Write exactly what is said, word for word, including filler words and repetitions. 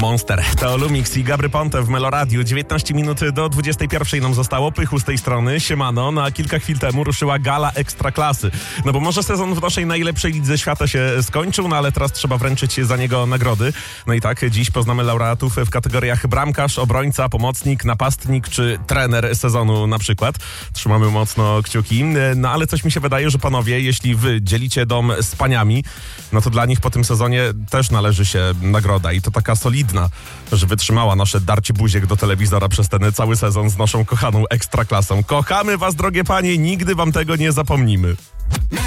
Monster, to Lumix i Gabry Ponte w Meloradiu. dziewiętnaście minut do dwudziestej pierwszej nam zostało. Pychu z tej strony, siemano. No a kilka chwil temu ruszyła gala Ekstraklasy. No bo może sezon w naszej najlepszej lidze świata się skończył, no ale teraz trzeba wręczyć za niego nagrody. No i tak, dziś poznamy laureatów w kategoriach bramkarz, obrońca, pomocnik, napastnik czy trener sezonu na przykład. Trzymamy mocno kciuki. No ale coś mi się wydaje, że panowie, jeśli wy dzielicie dom z paniami, no to dla nich po tym sezonie też należy się nagroda i to taka solidna, że wytrzymała nasze darcie buziek do telewizora przez ten cały sezon z naszą kochaną Ekstraklasą. Kochamy was, drogie panie, nigdy wam tego nie zapomnimy.